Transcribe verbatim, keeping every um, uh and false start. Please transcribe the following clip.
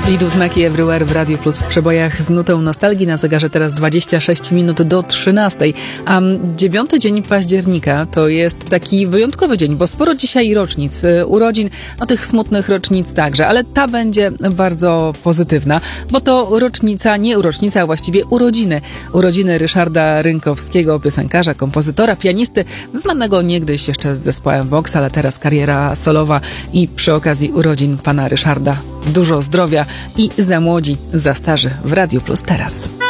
Fleetwood Mac i Everywhere w Radio Plus w przebojach z nutą nostalgii. Na zegarze teraz dwadzieścia sześć minut do trzynastej. A dziewiąty dzień października to jest taki wyjątkowy dzień, bo sporo dzisiaj rocznic, urodzin, no tych smutnych rocznic także, ale ta będzie bardzo pozytywna, bo to rocznica, nie rocznica, a właściwie urodziny. Urodziny Ryszarda Rynkowskiego, piosenkarza, kompozytora, pianisty, znanego niegdyś jeszcze z zespołem Vox, ale teraz kariera solowa i przy okazji urodzin pana Ryszarda dużo zdrowia i za młodzi, za starzy w Radio Plus teraz.